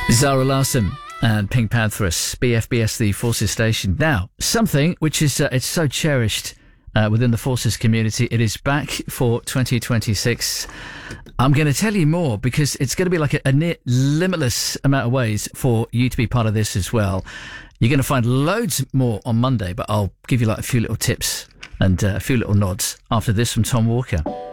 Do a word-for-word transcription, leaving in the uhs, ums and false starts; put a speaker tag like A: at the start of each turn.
A: Zara Larsson and Pink Pantheress, B F B S, the Forces Station. Now, something which is uh, it's so cherished uh, within the Forces community. It is back for twenty twenty-six. I'm going to tell you more because it's going to be like a, a near limitless amount of ways for you to be part of this as well. You're going to find loads more on Monday, but I'll give you like a few little tips and uh, a few little nods after this from Tom Walker.